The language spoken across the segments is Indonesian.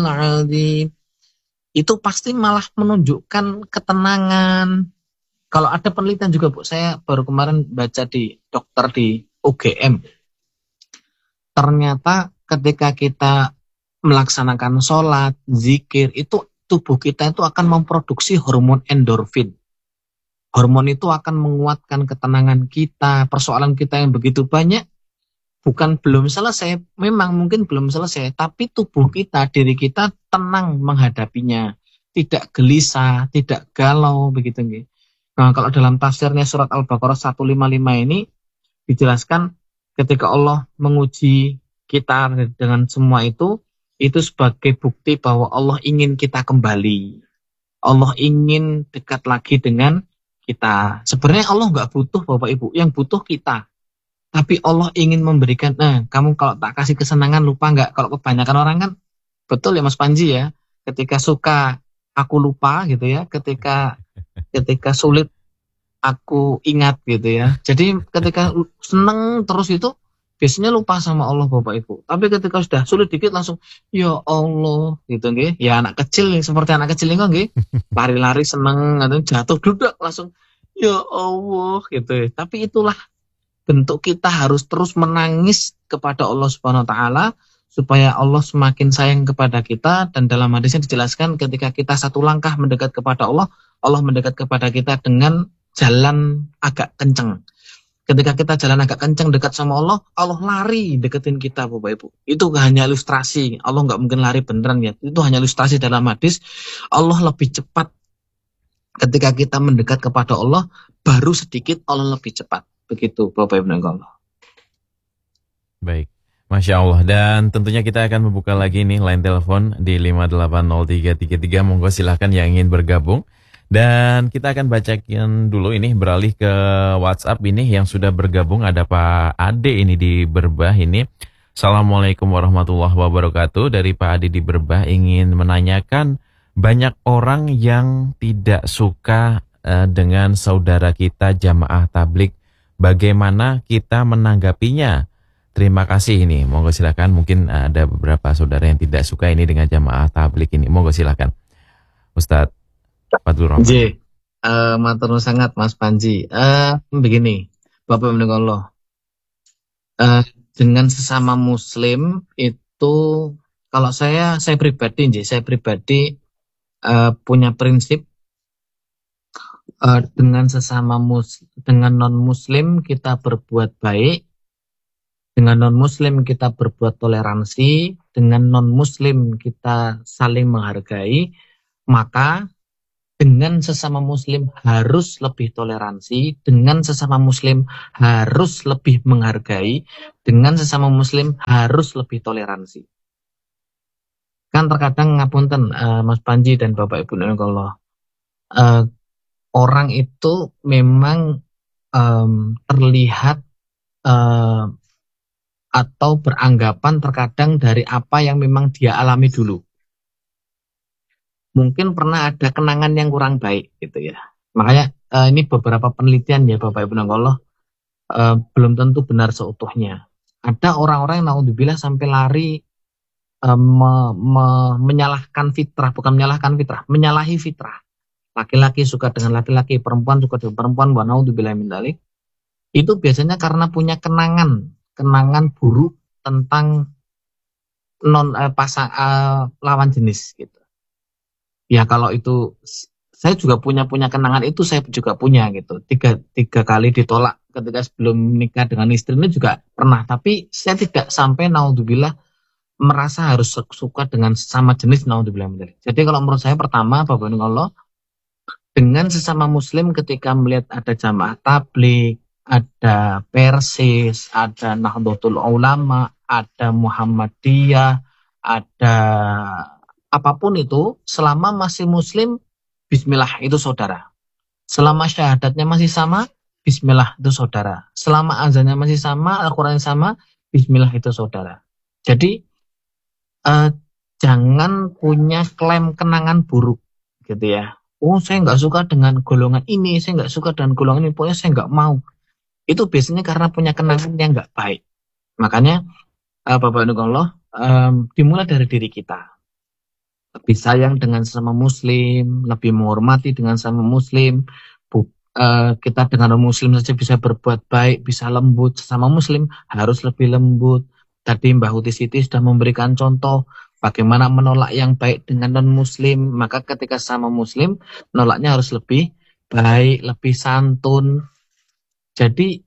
azim. Itu pasti malah menunjukkan ketenangan. Kalau ada penelitian juga, Bu, saya baru kemarin baca di dokter di UGM. Ternyata ketika kita melaksanakan sholat, zikir, itu tubuh kita itu akan memproduksi hormon endorfin. Hormon itu akan menguatkan ketenangan kita. Persoalan kita yang begitu banyak, belum selesai, memang mungkin belum selesai, tapi tubuh kita, diri kita tenang menghadapinya, tidak gelisah, tidak galau, begitu. Nah, kalau dalam tafsirnya surat Al-Baqarah 155 ini dijelaskan ketika Allah menguji kita dengan semua itu sebagai bukti bahwa Allah ingin kita kembali. Allah ingin dekat lagi dengan kita. Sebenarnya Allah nggak butuh Bapak Ibu, yang butuh kita. Tapi Allah ingin memberikan, kamu kalau tak kasih kesenangan lupa nggak? Kalau kebanyakan orang kan, betul ya Mas Panji ya, ketika suka aku lupa gitu ya, ketika sulit aku ingat gitu ya. Jadi ketika seneng terus itu, biasanya lupa sama Allah Bapak Ibu. Tapi ketika sudah sulit dikit langsung, ya Allah gitu nggih. Ya anak kecil, seperti anak kecil ini nggih, lari-lari seneng, atau jatuh duduk langsung, ya Allah gitu. Tapi itulah bentuk kita harus terus menangis kepada Allah Subhanahu wa taala supaya Allah semakin sayang kepada kita. Dan dalam hadisnya dijelaskan ketika kita satu langkah mendekat kepada Allah, Allah mendekat kepada kita dengan jalan agak kenceng. Ketika kita jalan agak kenceng dekat sama Allah, Allah lari deketin kita Bapak Ibu. Itu hanya ilustrasi, Allah nggak mungkin lari beneran ya. Itu hanya ilustrasi dalam hadis. Allah lebih cepat ketika kita mendekat kepada Allah, baru sedikit Allah lebih cepat. Begitu Bapak Ibu Allah. Baik, Masya Allah. Dan tentunya kita akan membuka lagi nih line telepon di 5803333. Monggo silahkan yang ingin bergabung. Dan kita akan bacakan dulu ini, beralih ke WhatsApp ini yang sudah bergabung. Ada Pak Ade ini di Berbah ini. Assalamualaikum warahmatullahi wabarakatuh. Dari Pak Ade di Berbah ingin menanyakan, banyak orang yang tidak suka dengan saudara kita jamaah tablik. Bagaimana kita menanggapinya? Terima kasih ini. Monggo silakan. Mungkin ada beberapa saudara yang tidak suka ini dengan jamaah tablik ini. Monggo silakan, Ustadz Fadlur Rahman. Matur sangat Mas Panji. Begini, Bapak Ibu Allah. Dengan sesama Muslim itu, kalau saya pribadi, punya prinsip. Dengan dengan non-Muslim kita berbuat baik, dengan non-Muslim kita berbuat toleransi, dengan non-Muslim kita saling menghargai, maka dengan sesama Muslim harus lebih toleransi, dengan sesama Muslim harus lebih menghargai, dengan sesama Muslim harus lebih toleransi. Kan terkadang ngapunten Mas Panji dan Bapak Ibu Allah, orang itu memang terlihat atau beranggapan terkadang dari apa yang memang dia alami dulu. Mungkin pernah ada kenangan yang kurang baik gitu ya. Makanya ini beberapa penelitian ya Bapak Ibu Allah, belum tentu benar seutuhnya. Ada orang-orang yang naudzubillah sampai lari menyalahkan fitrah, bukan menyalahkan fitrah, menyalahi fitrah. Laki-laki suka dengan laki-laki, perempuan suka dengan perempuan, wa naudzubillahi min dzalik. Itu biasanya karena punya kenangan buruk tentang lawan jenis gitu. Ya kalau itu saya juga punya kenangan itu, saya juga punya gitu. Tiga kali ditolak ketika sebelum menikah dengan istri ini juga pernah, tapi saya tidak sampai naudzubillah merasa harus suka dengan sesama jenis, naudzubillah min dzalik. Jadi kalau menurut saya, pertama Bapak Ibu Allah, dengan sesama Muslim ketika melihat ada jamaah tablik, ada Persis, ada Nahdlatul Ulama, ada Muhammadiyah, ada apapun itu, selama masih Muslim, bismillah itu saudara. Selama syahadatnya masih sama, bismillah itu saudara. Selama azannya masih sama, Al-Quran sama, bismillah itu saudara. Jadi jangan punya klaim kenangan buruk gitu ya. Oh, saya nggak suka dengan golongan ini, saya nggak suka dengan golongan ini, pokoknya saya nggak mau. Itu biasanya karena punya kenangan yang nggak baik. Makanya Bapak Ibu Allah, dimulai dari diri kita. lebih sayang dengan sesama muslim, lebih menghormati dengan sesama muslim. Kita dengan muslim saja bisa berbuat baik, bisa lembut. Sesama muslim harus lebih lembut. Tadi Mbak Huti Siti sudah memberikan contoh bagaimana menolak yang baik dengan non-muslim. Maka ketika sama muslim, nolaknya harus lebih baik, lebih santun. Jadi,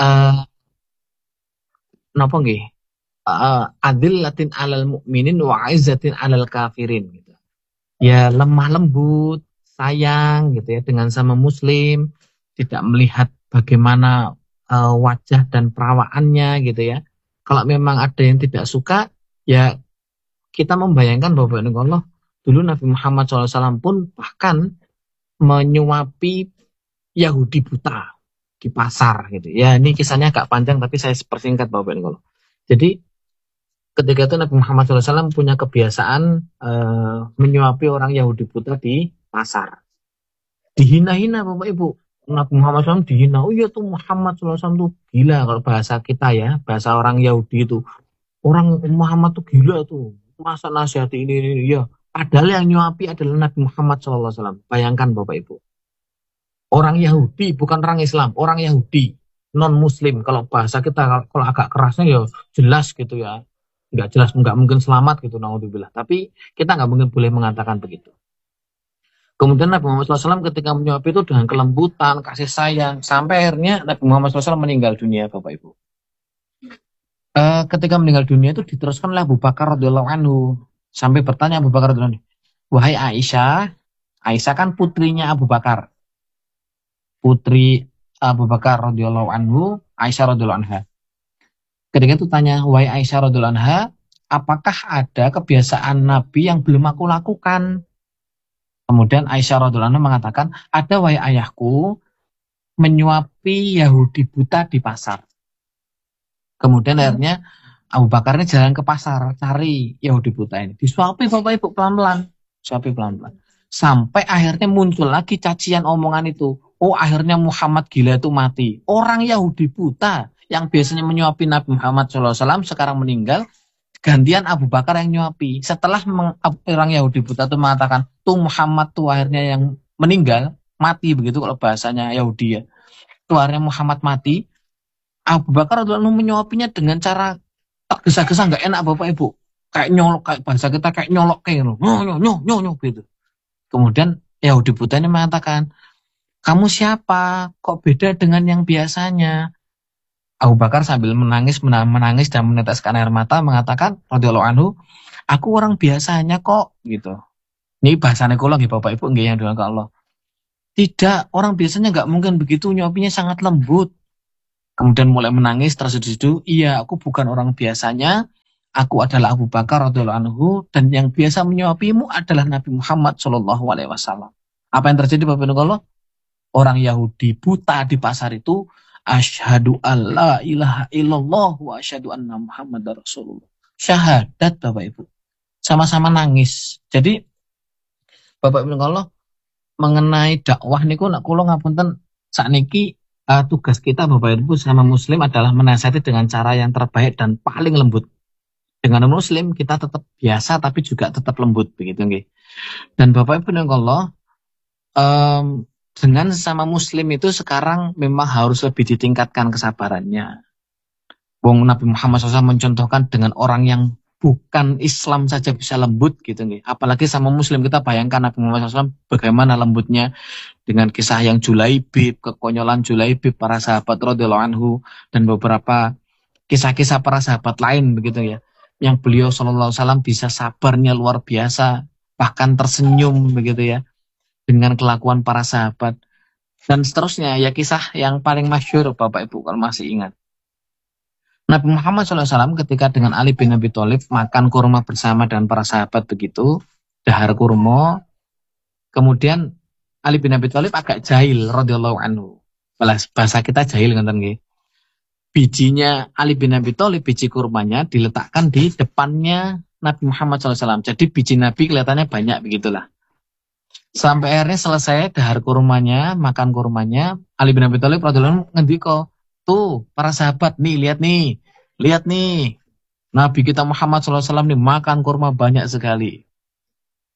napa nggih? Adillatin alal mukminin wa izzatin alal kafirin gitu. Ya lemah lembut, sayang gitu ya dengan sama muslim, tidak melihat bagaimana wajah dan perawaannya gitu ya. Kalau memang ada yang tidak suka, ya kita membayangkan bahwa Allah dulu Nabi Muhammad SAW pun bahkan menyuapi Yahudi buta di pasar gitu. Ya ini kisahnya agak panjang tapi saya persingkat Bapak Allah. Jadi ketika itu Nabi Muhammad SAW punya kebiasaan menyuapi orang Yahudi buta di pasar. Dihina-hina Bapak Ibu. Nabi Muhammad SAW dihina. Oh iya tuh Muhammad SAW tuh gila kalau bahasa kita ya. Bahasa orang Yahudi itu. Orang Muhammad tuh gila tuh. Masa nasihati ini ya. Padahal yang nyuapi adalah Nabi Muhammad SAW. Bayangkan Bapak Ibu. Orang Yahudi bukan orang Islam. Orang Yahudi. Non Muslim. Kalau bahasa kita kalau agak kerasnya ya jelas gitu ya. Nggak jelas, nggak mungkin selamat gitu, naudzubillah. Tapi kita nggak mungkin boleh mengatakan begitu. Kemudian Nabi Muhammad SAW ketika menyuapi itu dengan kelembutan, kasih sayang, sampai akhirnya Nabi Muhammad SAW meninggal dunia, Bapak Ibu. Ketika meninggal dunia itu diteruskan oleh Abu Bakar radhiyallahu anhu. Sampai bertanya Abu Bakar radhiyallahu anhu, wahai Aisyah, Aisyah kan putrinya Abu Bakar. Putri Abu Bakar radhiyallahu anhu, Aisyah radhiyallahu anha. Ketika itu tanya, wahai Aisyah radhiyallahu anha, apakah ada kebiasaan Nabi yang belum aku lakukan? Kemudian Aisyah radhiyallahu anha mengatakan, ada wahai ayahku menyuapi Yahudi buta di pasar. Kemudian akhirnya Abu Bakar ini jalan ke pasar cari Yahudi buta ini. Disuapi Bapak Ibu pelan-pelan, suapi pelan-pelan. Sampai akhirnya muncul lagi cacian omongan itu. Oh akhirnya Muhammad gila itu mati. Orang Yahudi buta yang biasanya menyuapi Nabi Muhammad SAW sekarang meninggal, gantian Abu Bakar yang nyuapi. Setelah orang Yahudi buta itu mengatakan, tuh Muhammad tuh akhirnya yang meninggal, mati begitu kalau bahasanya Yahudi ya. Tuh akhirnya Muhammad mati, Abu Bakar lalu menyuapinya dengan cara tergesa-gesa nggak enak Bapak Ibu. Kayak nyolok, kayak bahasa kita kayak nyolok kayak nyolok gitu. Kemudian Yahudi buta ini mengatakan, kamu siapa? Kok beda dengan yang biasanya? Abu Bakar sambil menangis dan meneteskan air mata mengatakan, radhiyallahu anhu, aku orang biasanya kok gitu. Ini bahasanya kula nggih Bapak Ibu nggih yang doa ke Allah. Tidak, orang biasanya nggak mungkin begitu, nyuapinya sangat lembut. Kemudian mulai menangis terseduh-seduh, iya aku bukan orang biasanya, aku adalah Abu Bakar radhiyallahu anhu dan yang biasa menyuapimu adalah Nabi Muhammad sallallahu alaihi wasallam. Apa yang terjadi Bapak Ibu Allah? Orang Yahudi buta di pasar itu asyhadu alla ilaha illallah wa asyhadu anna Muhammadar Rasulullah. Syahadat Bapak Ibu. Sama-sama nangis. Jadi Bapak Ibu Allah mengenai dakwah niku nak kula ngapunten sakniki tugas kita Bapak Ibu sama muslim adalah menasihati dengan cara yang terbaik dan paling lembut. Dengan muslim kita tetap biasa tapi juga tetap lembut begitu nggih. Dan Bapak Ibu Allah dengan sesama muslim itu sekarang memang harus lebih ditingkatkan kesabarannya. Wong Nabi Muhammad SAW mencontohkan dengan orang yang bukan Islam saja bisa lembut gitu nih. Apalagi sama muslim kita bayangkan Nabi Muhammad SAW bagaimana lembutnya dengan kisah yang Julaibib, kekonyolan Julaibib, para sahabat radhiyallahu anhu dan beberapa kisah-kisah para sahabat lain begitu ya. Yang beliau SAW bisa sabarnya luar biasa, bahkan tersenyum begitu ya. Dengan kelakuan para sahabat dan seterusnya ya kisah yang paling masyhur Bapak Ibu kalau masih ingat. Nabi Muhammad SAW ketika dengan Ali bin Abi Thalib makan kurma bersama dengan para sahabat begitu, dahar kurma, kemudian Ali bin Abi Thalib agak jahil radhiyallahu anhu. Bahasa kita jahil ngeten nggih. Bijinya Ali bin Abi Thalib, biji kurmanya diletakkan di depannya Nabi Muhammad SAW. Jadi biji Nabi kelihatannya banyak begitulah. Sampai akhirnya selesai dahar kurmanya, makan kurmanya, Ali bin Abi Thalib radhiyallahu anhu ngendika, tuh para sahabat nih, lihat nih, Nabi kita Muhammad SAW nih makan kurma banyak sekali.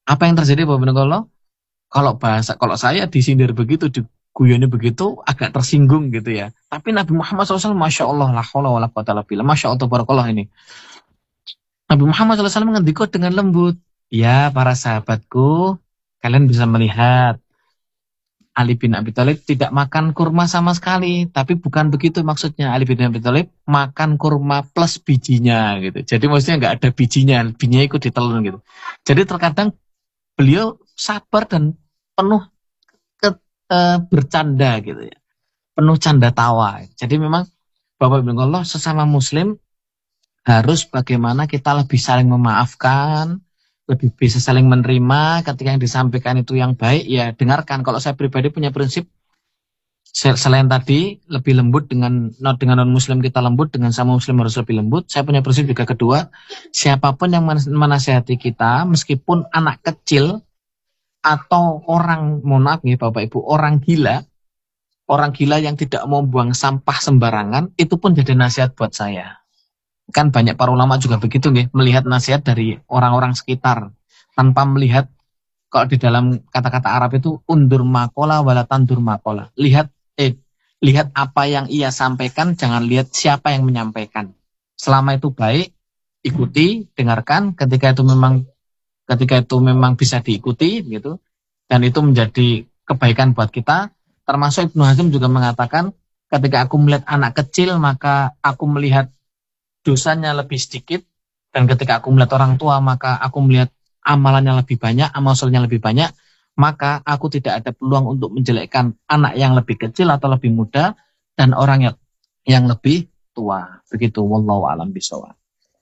Apa yang terjadi Bapak Nukolo? Kalau saya disindir begitu, diguyoni begitu, agak tersinggung gitu ya. Tapi Nabi Muhammad SAW, Masya Allah, la haula wa la quwata illa billah. Masya Allah, tabarakallah ini. Nabi Muhammad SAW mengendikot dengan lembut. Ya, para sahabatku, kalian bisa melihat Ali bin Abi Thalib tidak makan kurma sama sekali, tapi bukan begitu maksudnya. Ali bin Abi Thalib makan kurma plus bijinya gitu. Jadi maksudnya nggak ada bijinya ikut ditelan gitu. Jadi terkadang beliau sabar dan penuh bercanda gitu ya, penuh canda tawa. Jadi memang Bapak Ibu Allah sesama Muslim harus bagaimana kita lebih saling memaafkan, lebih bisa saling menerima ketika yang disampaikan itu yang baik, ya dengarkan. Kalau saya pribadi punya prinsip, selain tadi lebih lembut dengan non muslim kita lembut, dengan sama muslim harus lebih lembut. Saya punya prinsip juga kedua, siapapun yang menasihati kita, meskipun anak kecil atau orang, mohon maaf ya Bapak Ibu, orang gila yang tidak mau buang sampah sembarangan, itu pun jadi nasihat buat saya. Kan banyak para ulama juga begitu nih, melihat nasihat dari orang-orang sekitar tanpa melihat, kalau di dalam kata-kata Arab itu undur makola wala tandur makola. Lihat apa yang ia sampaikan, jangan lihat siapa yang menyampaikan. Selama itu baik, ikuti, dengarkan. Ketika itu memang bisa diikuti gitu, dan itu menjadi kebaikan buat kita. Termasuk Ibnu Hazm juga mengatakan, ketika aku melihat anak kecil, maka aku melihat dosanya lebih sedikit, dan ketika aku melihat orang tua, maka aku melihat amalannya lebih banyak, amal solehnya lebih banyak. Maka aku tidak ada peluang untuk menjelekkan anak yang lebih kecil atau lebih muda dan orang yang lebih tua. Begitu, wallahu a'lam bishawab.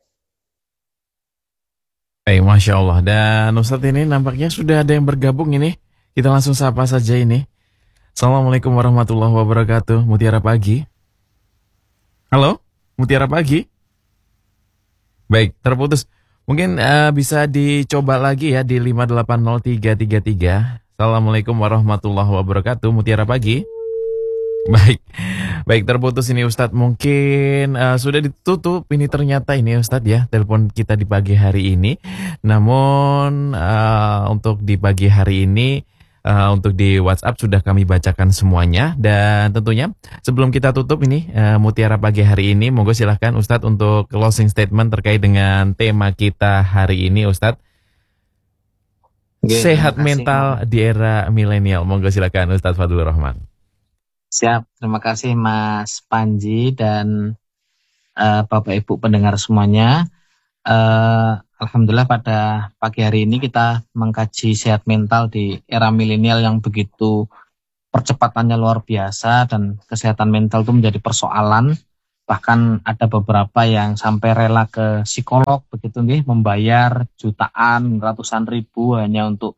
Baik, Masya Allah. Dan Ustadz ini nampaknya sudah ada yang bergabung ini. Kita langsung sapa saja ini. Assalamualaikum warahmatullahi wabarakatuh. Mutiara Pagi. Halo, Mutiara Pagi. Baik, terputus. Mungkin bisa dicoba lagi ya di 5803333. Assalamualaikum warahmatullahi wabarakatuh. Mutiara Pagi. Baik terputus ini Ustadz. Mungkin sudah ditutup ini ternyata ini Ustadz ya, telepon kita di pagi hari ini. Namun untuk di pagi hari ini, untuk di WhatsApp sudah kami bacakan semuanya. Dan tentunya sebelum kita tutup ini Mutiara Pagi hari ini, monggo silahkan Ustadz untuk closing statement terkait dengan tema kita hari ini Ustadz. Sehat mental di era milenial. Monggo silahkan Ustadz Fadlur Rahman. Siap, terima kasih Mas Panji dan Bapak Ibu pendengar semuanya. Alhamdulillah pada pagi hari ini kita mengkaji sehat mental di era milenial yang begitu percepatannya luar biasa, dan kesehatan mental itu menjadi persoalan. Bahkan ada beberapa yang sampai rela ke psikolog begitu nih, membayar jutaan, ratusan ribu hanya untuk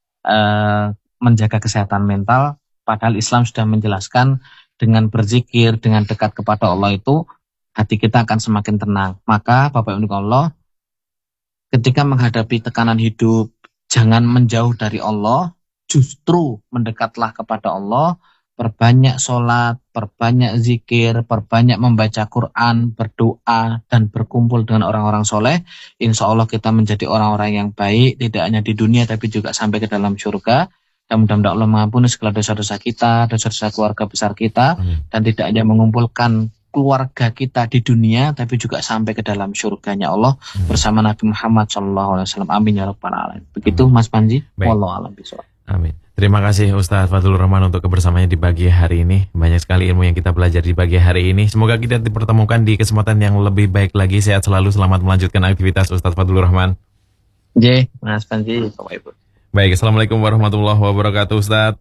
menjaga kesehatan mental. Padahal Islam sudah menjelaskan dengan berzikir, dengan dekat kepada Allah itu hati kita akan semakin tenang. Maka Bapak Ibu Allah, ketika menghadapi tekanan hidup, jangan menjauh dari Allah, justru mendekatlah kepada Allah, perbanyak sholat, perbanyak zikir, perbanyak membaca Quran, berdoa, dan berkumpul dengan orang-orang soleh. Insya Allah kita menjadi orang-orang yang baik, tidak hanya di dunia tapi juga sampai ke dalam surga. Dan mudah-mudahan Allah mengampuni segala dosa-dosa kita, dosa-dosa keluarga besar kita, dan tidak hanya mengumpulkan keluarga kita di dunia, tapi juga sampai ke dalam surganya Allah bersama Nabi Muhammad SAW. Amin ya rabbal alamin. Begitu Mas Panji. Wallahu a'lam bishawab. Amin. Terima kasih Ustadz Fadlur Rahman untuk kebersamaannya di pagi hari ini. Banyak sekali ilmu yang kita pelajari di pagi hari ini. Semoga kita dipertemukan di kesempatan yang lebih baik lagi. Sehat selalu, selamat melanjutkan aktivitas Ustadz Fadlur Rahman. Mas Panji, Bapak Ibu. Baik, Assalamualaikum warahmatullahi wabarakatuh Ustadz.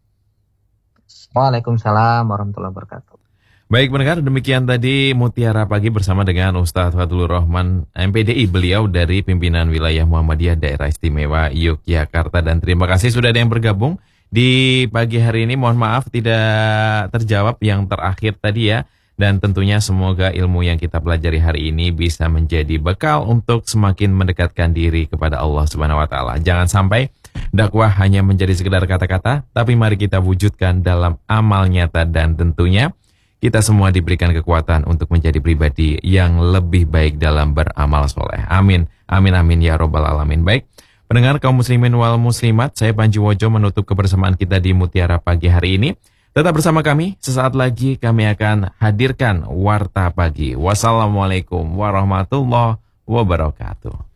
Waalaikumsalam warahmatullahi wabarakatuh. Baik pendengar, demikian tadi Mutiara Pagi bersama dengan Ustadz Fadlur Rahman, MPDI, beliau dari pimpinan wilayah Muhammadiyah Daerah Istimewa Yogyakarta. Dan terima kasih sudah ada yang bergabung di pagi hari ini. Mohon maaf tidak terjawab yang terakhir tadi ya. Dan tentunya semoga ilmu yang kita pelajari hari ini bisa menjadi bekal untuk semakin mendekatkan diri kepada Allah Subhanahu wa taala. Jangan sampai dakwah hanya menjadi sekedar kata-kata, tapi mari kita wujudkan dalam amal nyata, dan tentunya kita semua diberikan kekuatan untuk menjadi pribadi yang lebih baik dalam beramal soleh. Amin. Amin amin ya robbal alamin. Baik, Pendengar kaum muslimin wal muslimat, saya Panji Wojo menutup kebersamaan kita di Mutiara Pagi hari ini. Tetap bersama kami, sesaat lagi kami akan hadirkan Warta Pagi. Wassalamualaikum warahmatullahi wabarakatuh.